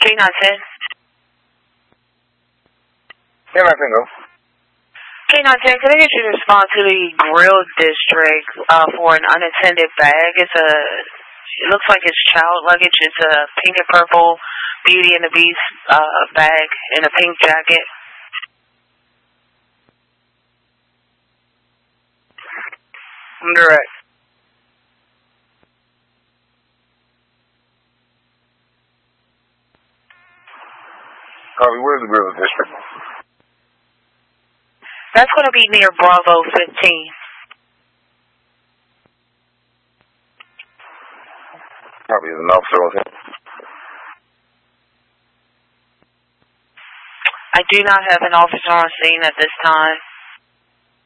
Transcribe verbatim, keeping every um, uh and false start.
K nine ten. K nine ten, go. K nine ten, could I get you to respond to the Grill District uh, for an unattended bag? It's a, it looks like it's child luggage. It's a pink and purple Beauty and the Beast uh, bag in a pink jacket. I'm direct. Copy, where's the Grill District? That's going to be near Bravo fifteen. Copy, is an officer on him? I do not have an officer on scene at this time.